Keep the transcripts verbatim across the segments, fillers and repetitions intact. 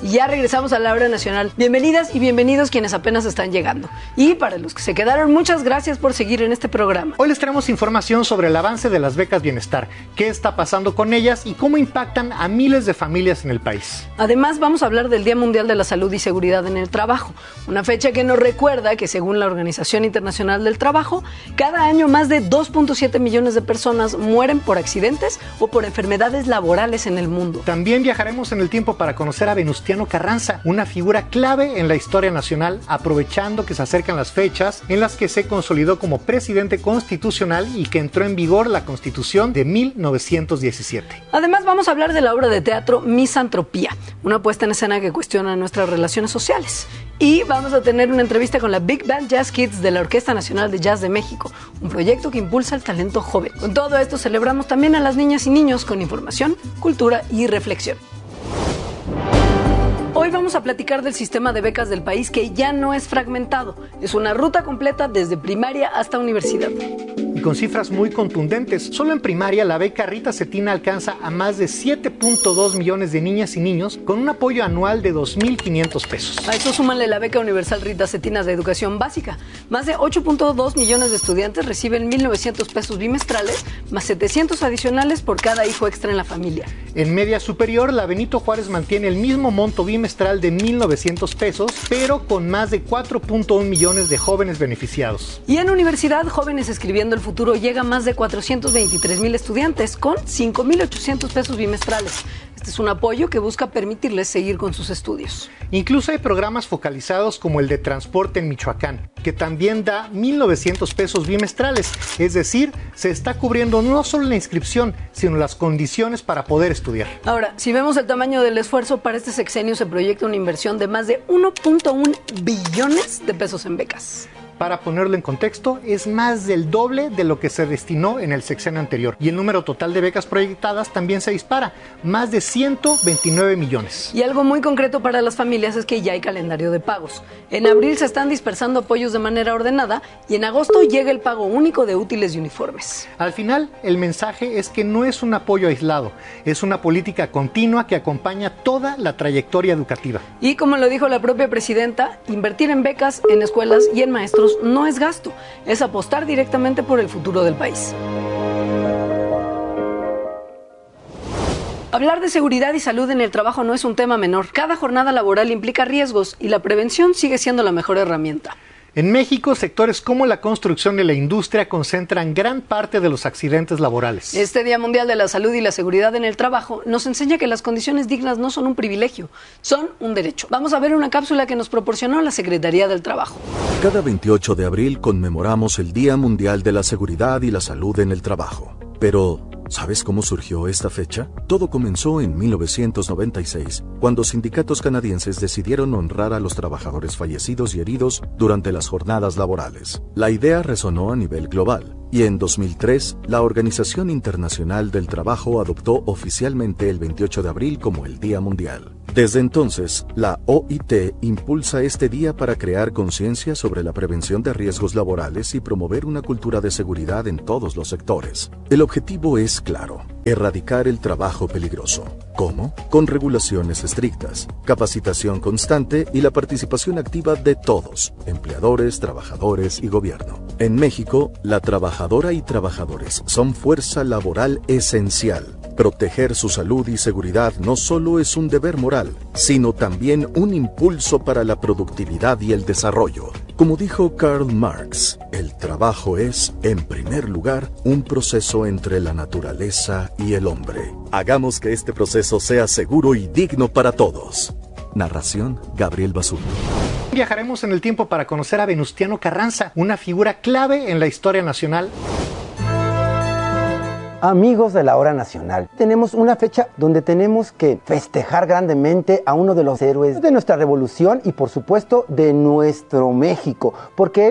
Y ya regresamos a la hora nacional. Bienvenidas y bienvenidos quienes apenas están llegando. Y para los que se quedaron, muchas gracias por seguir en este programa. Hoy les traemos información sobre el avance de las becas Bienestar, qué está pasando con ellas y cómo impactan a miles de familias en el país. Además, vamos a hablar del Día Mundial de la Salud y Seguridad en el Trabajo, una fecha que nos recuerda que según la Organización Internacional del Trabajo, cada año más de dos punto siete millones de personas mueren por accidentes o por enfermedades laborales en el mundo. También viajaremos en el tiempo para conocer a Venustiano Carranza, una figura clave en la historia nacional, aprovechando que se acercan las fechas en las que se consolidó como presidente constitucional y que entró en vigor la Constitución de mil novecientos diecisiete. Además, vamos a hablar de la obra de teatro Misantropía, una puesta en escena que cuestiona nuestras relaciones sociales. Y vamos a tener una entrevista con la Big Band Jazz Kids de la Orquesta Nacional de Jazz de México, un proyecto que impulsa el talento joven. Con todo esto celebramos también a las niñas y niños con información, cultura y reflexión. Hoy vamos a platicar del sistema de becas del país, que ya no es fragmentado, es una ruta completa desde primaria hasta universidad. Y con cifras muy contundentes, solo en primaria la beca Rita Cetina alcanza a más de siete punto dos millones de niñas y niños con un apoyo anual de dos mil quinientos pesos. A eso súmale la beca universal Rita Cetina de educación básica. Más de ocho punto dos millones de estudiantes reciben mil novecientos pesos bimestrales, más setecientos adicionales por cada hijo extra en la familia. En media superior, la Benito Juárez mantiene el mismo monto bimestral de mil novecientos pesos, pero con más de cuatro punto uno millones de jóvenes beneficiados. Y en universidad, Jóvenes Escribiendo el Futuro llega a más de cuatrocientos veintitrés mil estudiantes con cinco mil ochocientos pesos bimestrales. Este es un apoyo que busca permitirles seguir con sus estudios. Incluso hay programas focalizados como el de transporte en Michoacán, que también da mil novecientos pesos bimestrales. Es decir, se está cubriendo no solo la inscripción, sino las condiciones para poder estudiar. Ahora, si vemos el tamaño del esfuerzo, para este sexenio se proyecta una inversión de más de uno punto uno billones de pesos en becas. Para ponerlo en contexto, es más del doble de lo que se destinó en el sexenio anterior. Y el número total de becas proyectadas también se dispara, más de ciento veintinueve millones. Y algo muy concreto para las familias es que ya hay calendario de pagos. En abril se están dispersando apoyos de manera ordenada y en agosto llega el pago único de útiles y uniformes. Al final, el mensaje es que no es un apoyo aislado, es una política continua que acompaña toda la trayectoria educativa. Y como lo dijo la propia presidenta, invertir en becas, en escuelas y en maestros no es gasto, es apostar directamente por el futuro del país. Hablar de seguridad y salud en el trabajo no es un tema menor. Cada jornada laboral implica riesgos y la prevención sigue siendo la mejor herramienta. En México, sectores como la construcción y la industria concentran gran parte de los accidentes laborales. Este Día Mundial de la Salud y la Seguridad en el Trabajo nos enseña que las condiciones dignas no son un privilegio, son un derecho. Vamos a ver una cápsula que nos proporcionó la Secretaría del Trabajo. Cada veintiocho de abril conmemoramos el Día Mundial de la Seguridad y la Salud en el Trabajo. Pero, ¿sabes cómo surgió esta fecha? Todo comenzó en mil novecientos noventa y seis, cuando sindicatos canadienses decidieron honrar a los trabajadores fallecidos y heridos durante las jornadas laborales. La idea resonó a nivel global, y en dos mil tres, la Organización Internacional del Trabajo adoptó oficialmente el veintiocho de abril como el Día Mundial. Desde entonces, la O I T impulsa este día para crear conciencia sobre la prevención de riesgos laborales y promover una cultura de seguridad en todos los sectores. El objetivo es claro: erradicar el trabajo peligroso. ¿Cómo? Con regulaciones estrictas, capacitación constante y la participación activa de todos, empleadores, trabajadores y gobierno. En México, la trabajadora y trabajadores son fuerza laboral esencial. Proteger su salud y seguridad no solo es un deber moral, sino también un impulso para la productividad y el desarrollo. Como dijo Karl Marx, el trabajo es, en primer lugar, un proceso entre la naturaleza y el hombre. Hagamos que este proceso sea seguro y digno para todos. Narración: Gabriel Basurto. Viajaremos en el tiempo para conocer a Venustiano Carranza, una figura clave en la historia nacional. Amigos de la Hora Nacional, tenemos una fecha donde tenemos que festejar grandemente a uno de los héroes de nuestra revolución y por supuesto de nuestro México, porque él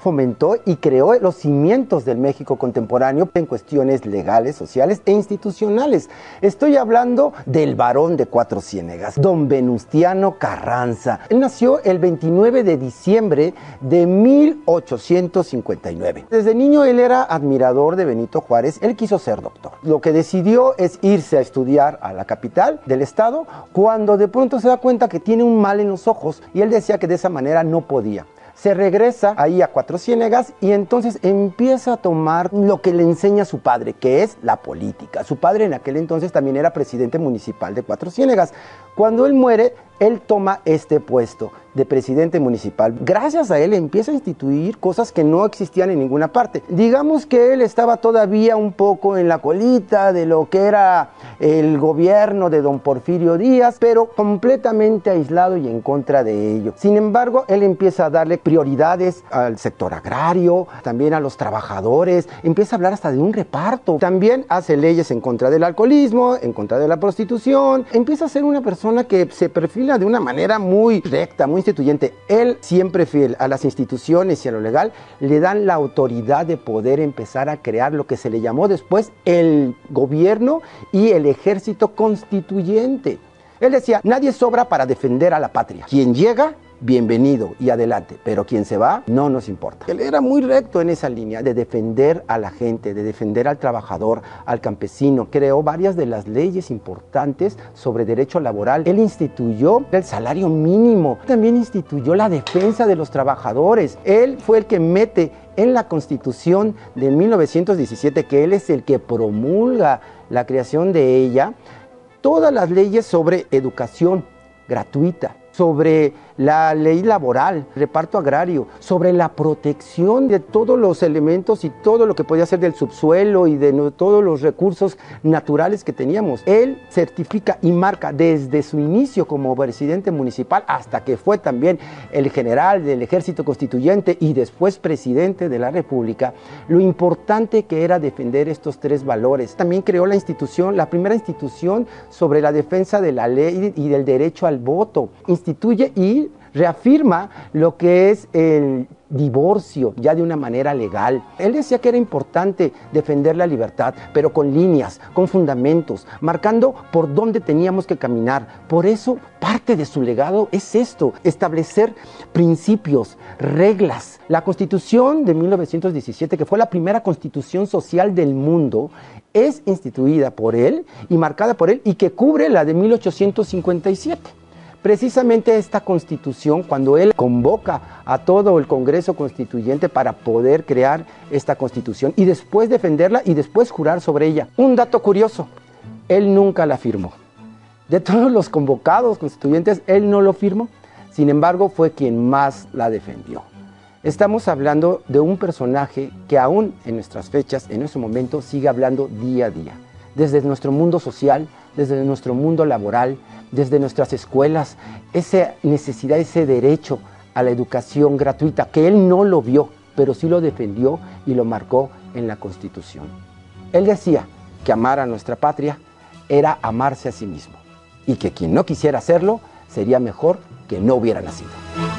fomentó y creó los cimientos del México contemporáneo en cuestiones legales, sociales e institucionales. Estoy hablando del varón de Cuatro Ciénegas, don Venustiano Carranza. Él nació el veintinueve de diciembre de mil ochocientos cincuenta y nueve. Desde niño él era admirador de Benito Juárez. Él quiso ser doctor. Lo que decidió es irse a estudiar a la capital del estado, cuando de pronto se da cuenta que tiene un mal en los ojos, y él decía que de esa manera no podía. Se regresa ahí a Cuatro Ciénegas y entonces empieza a tomar lo que le enseña su padre, que es la política. Su padre en aquel entonces también era presidente municipal de Cuatro Ciénegas. Cuando él muere, él toma este puesto de presidente municipal. Gracias a él empieza a instituir cosas que no existían en ninguna parte. Digamos que él estaba todavía un poco en la colita de lo que era el gobierno de don Porfirio Díaz, pero completamente aislado y en contra de ello. Sin embargo, él empieza a darle prioridades al sector agrario, también a los trabajadores, empieza a hablar hasta de un reparto. También hace leyes en contra del alcoholismo, en contra de la prostitución. Empieza a ser una persona que se perfila de una manera muy recta, muy instituyente. Él, siempre fiel a las instituciones y a lo legal, le dan la autoridad de poder empezar a crear lo que se le llamó después el gobierno y el ejército constituyente. Él decía, nadie sobra para defender a la patria. Quien llega, bienvenido y adelante, pero quien se va, no nos importa. Él era muy recto en esa línea de defender a la gente, de defender al trabajador, al campesino. Creó varias de las leyes importantes sobre derecho laboral. Él instituyó el salario mínimo, también instituyó la defensa de los trabajadores. Él fue el que mete en la Constitución de mil novecientos diecisiete, que él es el que promulga la creación de ella, todas las leyes sobre educación gratuita, sobre la ley laboral, reparto agrario, sobre la protección de todos los elementos y todo lo que podía ser del subsuelo y de no, todos los recursos naturales que teníamos. Él certifica y marca desde su inicio como presidente municipal hasta que fue también el general del ejército constituyente y después presidente de la República, lo importante que era defender estos tres valores. También creó la institución, la primera institución sobre la defensa de la ley y del derecho al voto. Instituye y reafirma lo que es el divorcio ya de una manera legal. Él decía que era importante defender la libertad, pero con líneas, con fundamentos, marcando por dónde teníamos que caminar. Por eso, parte de su legado es esto, establecer principios, reglas. La Constitución de mil novecientos diecisiete, que fue la primera constitución social del mundo, es instituida por él y marcada por él, y que cubre la de mil ochocientos cincuenta y siete. Precisamente esta Constitución, cuando él convoca a todo el Congreso Constituyente para poder crear esta Constitución y después defenderla y después jurar sobre ella. Un dato curioso, él nunca la firmó. De todos los convocados constituyentes, él no lo firmó. Sin embargo, fue quien más la defendió. Estamos hablando de un personaje que aún en nuestras fechas, en nuestro momento, sigue hablando día a día. Desde nuestro mundo social, desde nuestro mundo laboral, desde nuestras escuelas, esa necesidad, ese derecho a la educación gratuita, que él no lo vio, pero sí lo defendió y lo marcó en la Constitución. Él decía que amar a nuestra patria era amarse a sí mismo, y que quien no quisiera hacerlo, sería mejor que no hubiera nacido.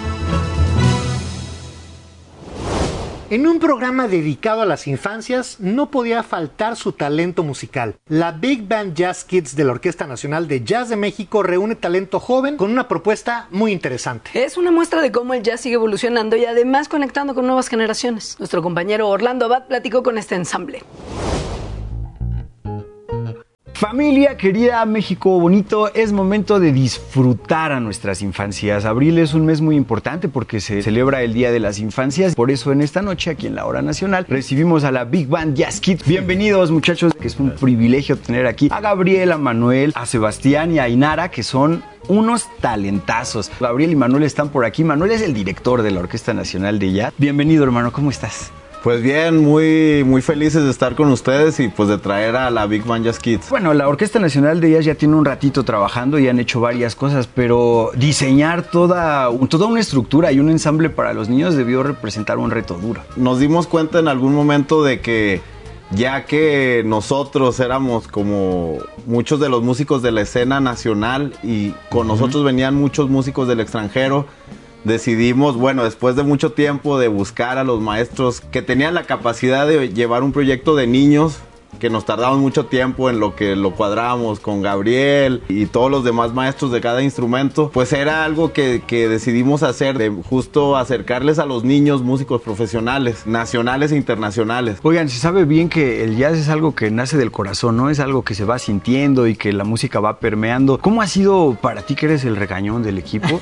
En un programa dedicado a las infancias, no podía faltar su talento musical. La Big Band Jazz Kids de la Orquesta Nacional de Jazz de México reúne talento joven con una propuesta muy interesante. Es una muestra de cómo el jazz sigue evolucionando y además conectando con nuevas generaciones. Nuestro compañero Orlando Abad platicó con este ensamble. Familia querida, México bonito, es momento de disfrutar a nuestras infancias. Abril es un mes muy importante porque se celebra el Día de las Infancias. Por eso en esta noche, aquí en la Hora Nacional, recibimos a la Big Band Jazz Kids. Bienvenidos, muchachos, que es un privilegio tener aquí a Gabriel, a Manuel, a Sebastián y a Inara, que son unos talentazos. Gabriel y Manuel están por aquí. Manuel es el director de la Orquesta Nacional de Jazz. Bienvenido, hermano, ¿cómo estás? Pues bien, muy, muy felices de estar con ustedes y pues de traer a la Big Band Jazz Kids. Bueno, la Orquesta Nacional de Jazz ya tiene un ratito trabajando y han hecho varias cosas, pero diseñar toda, toda una estructura y un ensamble para los niños debió representar un reto duro. Nos dimos cuenta en algún momento de que ya que nosotros éramos como muchos de los músicos de la escena nacional y con uh-huh. nosotros venían muchos músicos del extranjero, decidimos, bueno, después de mucho tiempo de buscar a los maestros que tenían la capacidad de llevar un proyecto de niños, que nos tardamos mucho tiempo en lo que lo cuadramos con Gabriel y todos los demás maestros de cada instrumento, pues era algo que, que decidimos hacer, de justo acercarles a los niños músicos profesionales, nacionales e internacionales. Oigan, se sabe bien que el jazz es algo que nace del corazón, ¿no? Es algo que se va sintiendo y que la música va permeando. ¿Cómo ha sido para ti, que eres el regañón del equipo?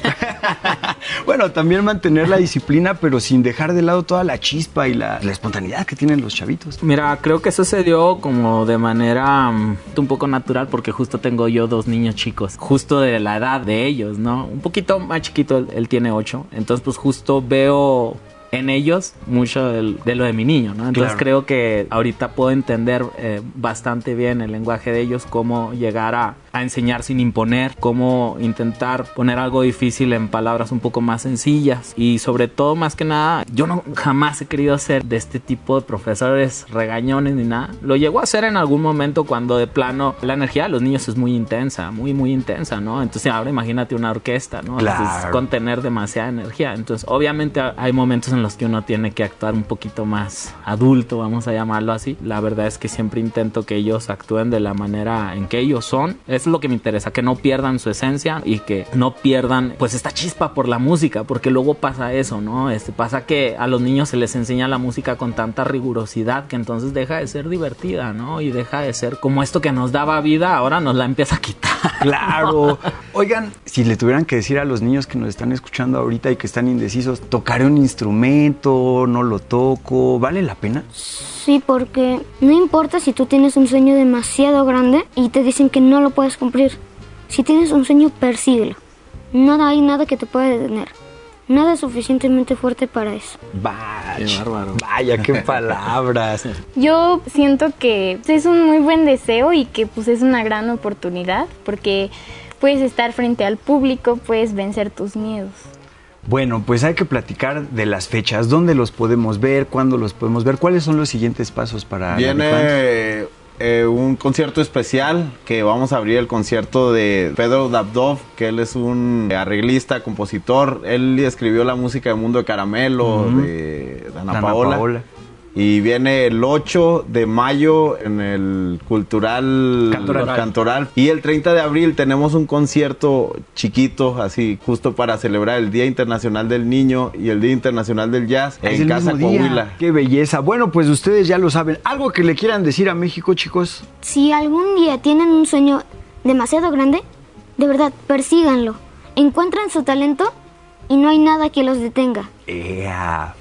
Bueno, también mantener la disciplina, pero sin dejar de lado toda la chispa y la, la espontaneidad que tienen los chavitos. Mira, creo que sucedió como de manera um, un poco natural, porque justo tengo yo dos niños chicos, justo de la edad de ellos, ¿no? Un poquito más chiquito, él, él tiene ocho, entonces pues justo veo en ellos mucho de, de lo de mi niño, ¿no? Entonces claro, creo que ahorita puedo entender eh, bastante bien el lenguaje de ellos, cómo llegar a, a enseñar sin imponer, cómo intentar poner algo difícil en palabras un poco más sencillas, y sobre todo, más que nada, yo no jamás he querido ser de este tipo de profesores regañones ni nada. Lo llego a hacer en algún momento cuando de plano la energía de los niños es muy intensa, muy muy intensa, ¿no? Entonces ahora imagínate una orquesta, ¿no? Claro. Entonces, contener demasiada energía. Entonces obviamente hay momentos en los que uno tiene que actuar un poquito más adulto, vamos a llamarlo así. La verdad es que siempre intento que ellos actúen de la manera en que ellos son. Es lo que me interesa, que no pierdan su esencia y que no pierdan pues esta chispa por la música, porque luego pasa eso, ¿no? Este, pasa que a los niños se les enseña la música con tanta rigurosidad que entonces deja de ser divertida, ¿no? Y deja de ser como esto que nos daba vida, ahora nos la empieza a quitar. Claro. Oigan, si le tuvieran que decir a los niños que nos están escuchando ahorita y que están indecisos, ¿tocaré un instrumento? ¿No lo toco? ¿Vale la pena? Sí, porque no importa si tú tienes un sueño demasiado grande y te dicen que no lo puedes cumplir. Si tienes un sueño, persíguelo. No hay nada que te pueda detener. Nada es suficientemente fuerte para eso. Vaya, qué bárbaro. Vaya, qué palabras. Yo siento que es un muy buen deseo y que pues es una gran oportunidad, porque puedes estar frente al público, puedes vencer tus miedos. Bueno, pues hay que platicar de las fechas. ¿Dónde los podemos ver? ¿Cuándo los podemos ver? ¿Cuáles son los siguientes pasos para Viene eh, un concierto especial, que vamos a abrir el concierto de Pedro Dabdov, que él es un arreglista, compositor. Él escribió la música de Mundo de Caramelo, uh-huh, de Dana, Dana Paola. Paola. Y viene el ocho de mayo en el Cultural Cantoral. Cantoral. Y el treinta de abril tenemos un concierto chiquito, así, justo para celebrar el Día Internacional del Niño y el Día Internacional del Jazz es en Casa Coahuila. ¡Qué belleza! Bueno, pues ustedes ya lo saben. ¿Algo que le quieran decir a México, chicos? Si algún día tienen un sueño demasiado grande, de verdad, persíganlo. Encuentran su talento y no hay nada que los detenga. ¡Ea!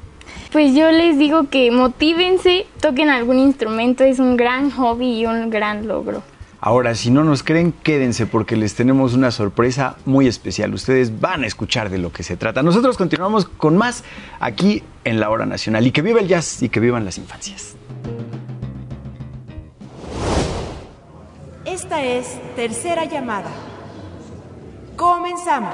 Pues yo les digo que motívense, toquen algún instrumento, es un gran hobby y un gran logro. Ahora, si no nos creen, quédense porque les tenemos una sorpresa muy especial. Ustedes van a escuchar de lo que se trata. Nosotros continuamos con más aquí en La Hora Nacional. Y que viva el jazz y que vivan las infancias. Esta es Tercera Llamada. Comenzamos.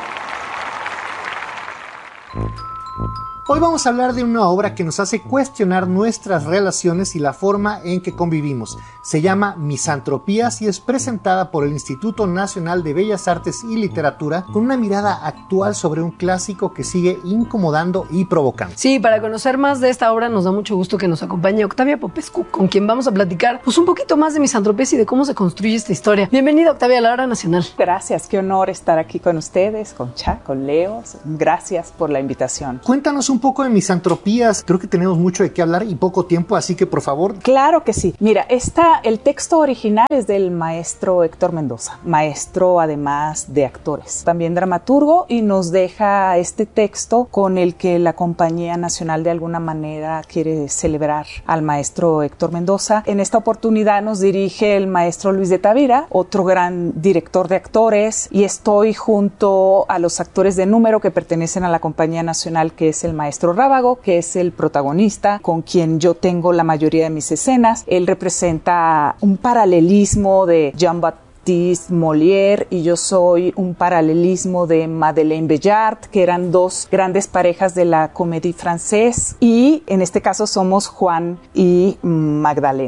Hoy vamos a hablar de una obra que nos hace cuestionar nuestras relaciones y la forma en que convivimos. Se llama Misantropías y es presentada por el Instituto Nacional de Bellas Artes y Literatura con una mirada actual sobre un clásico que sigue incomodando y provocando. Sí, para conocer más de esta obra nos da mucho gusto que nos acompañe Octavia Popescu, con quien vamos a platicar pues un poquito más de Misantropías y de cómo se construye esta historia. Bienvenida, Octavia, a La Hora Nacional. Gracias, qué honor estar aquí con ustedes, con Cha, con Leo. Gracias por la invitación. Cuéntanos un poco de Misantropías. Creo que tenemos mucho de qué hablar y poco tiempo, así que por favor. Claro que sí. Mira, esta, el texto original es del maestro Héctor Mendoza, maestro además de actores, también dramaturgo, y nos deja este texto con el que la Compañía Nacional de alguna manera quiere celebrar al maestro Héctor Mendoza. En esta oportunidad nos dirige el maestro Luis de Tavira, otro gran director de actores, y estoy junto a los actores de número que pertenecen a la Compañía Nacional, que es el maestro Rábago, que es el protagonista con quien yo tengo la mayoría de mis escenas. Él representa un paralelismo de Jean-Baptiste Molière y yo soy un paralelismo de Madeleine Béjart, que eran dos grandes parejas de la comédie francés, y en este caso somos Juan y Magdalena.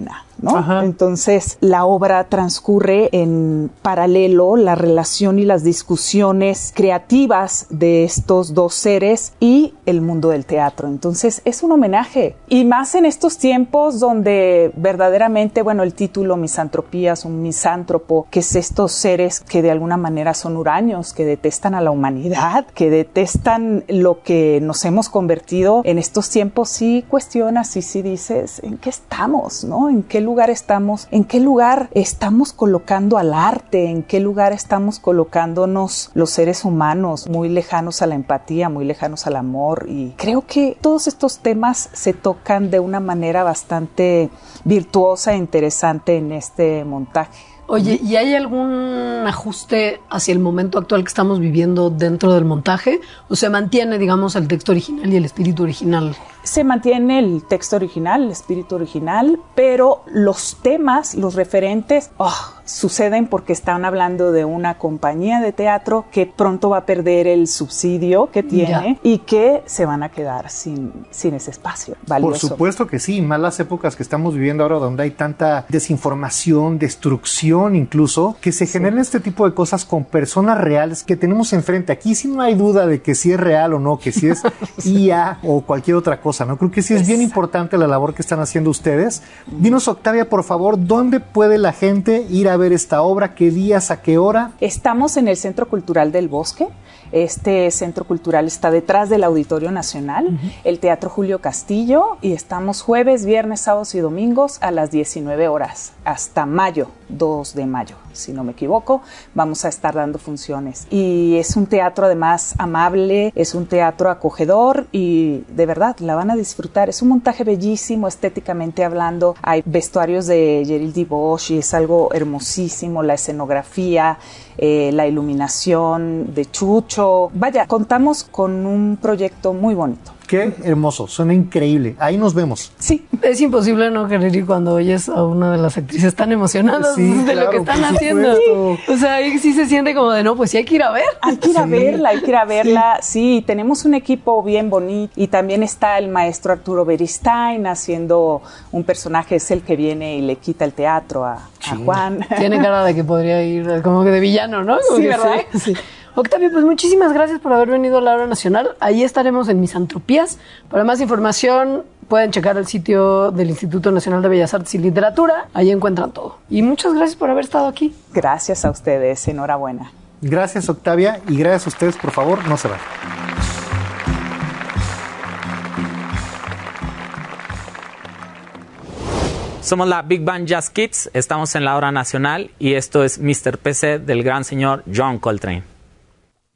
¿no? Ajá. Entonces, la obra transcurre en paralelo, la relación y las discusiones creativas de estos dos seres y el mundo del teatro. Entonces, es un homenaje. Y más en estos tiempos donde verdaderamente, bueno, el título Misantropía es un misántropo, que es estos seres que de alguna manera son huraños, que detestan a la humanidad, que detestan lo que nos hemos convertido en estos tiempos. Sí cuestionas y sí dices, ¿en qué estamos? ¿No? ¿En qué lugar estamos? ¿En qué lugar estamos colocando al arte? ¿En qué lugar estamos colocándonos los seres humanos? Muy lejanos a la empatía, muy lejanos al amor. Y creo que todos estos temas se tocan de una manera bastante virtuosa e interesante en este montaje. Oye, ¿y hay algún ajuste hacia el momento actual que estamos viviendo dentro del montaje? ¿O se mantiene, digamos, el texto original y el espíritu original? Se mantiene el texto original, el espíritu original, pero los temas, los referentes, oh, suceden porque están hablando de una compañía de teatro que pronto va a perder el subsidio que tiene ya. y que se van a quedar sin, sin ese espacio valioso. Por supuesto que sí, más las épocas que estamos viviendo ahora donde hay tanta desinformación, destrucción incluso, que se sí. generan este tipo de cosas con personas reales que tenemos enfrente. Aquí sí no hay duda de que si es real o no, que si es I A o cualquier otra cosa. ¿no? Creo que sí es bien importante la labor que están haciendo ustedes. Dinos, Octavia, por favor, ¿dónde puede la gente ir a ver esta obra? ¿Qué días? ¿A qué hora? Estamos en el Centro Cultural del Bosque. Este centro cultural está detrás del Auditorio Nacional, uh-huh. el Teatro Julio Castillo, y estamos jueves, viernes, sábados y domingos a las diecinueve horas, hasta mayo, dos de mayo, si no me equivoco, vamos a estar dando funciones. Y es un teatro además amable, es un teatro acogedor y de verdad la van a disfrutar. Es un montaje bellísimo, estéticamente hablando, hay vestuarios de Gerald Bosch y es algo hermosísimo, la escenografía, eh, la iluminación de Chucho. Vaya, contamos con un proyecto muy bonito. Qué hermoso, suena increíble. Ahí nos vemos. Sí. Es imposible no querer ir cuando oyes a una de las actrices tan emocionadas sí, de claro, lo que están haciendo. Sí. O sea, ahí sí se siente como de, no, pues sí hay que ir a ver. Hay que ir a sí. verla, hay que ir a verla. Sí. sí, tenemos un equipo bien bonito y también está el maestro Arturo Beristain haciendo un personaje, es el que viene y le quita el teatro a, a Juan. Tiene cara de que podría ir como que de villano, ¿no? Como sí, ¿verdad? Sí. sí. Octavio, pues muchísimas gracias por haber venido a la Hora Nacional. Ahí estaremos en Misantropías. Para más información pueden checar el sitio del Instituto Nacional de Bellas Artes y Literatura. Ahí encuentran todo. Y muchas gracias por haber estado aquí. Gracias a ustedes. Enhorabuena. Gracias, Octavia. Y gracias a ustedes. Por favor, no se vayan. Somos la Big Band Jazz Kids, estamos en la Hora Nacional y esto es mister P C del gran señor John Coltrane.